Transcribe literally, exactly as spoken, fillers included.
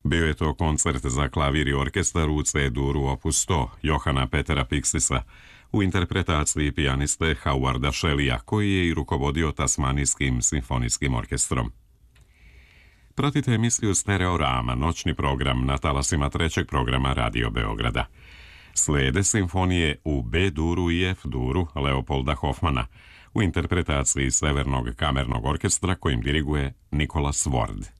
Bio je to koncert za klavir i orkestar u C-duru opus sto Johana Petera Pixisa u interpretaciji pijaniste Howarda Shelleya, koji je i rukovodio Tasmanijskim simfonijskim orkestrom. Pratite emisiju Stereorama, noćni program na talasima trećeg programa Radio Beograda. Slijede simfonije u B-duru i F-duru Leopolda Hofmana u interpretaciji Severnog kamernog orkestra kojim diriguje Nicholas Ward.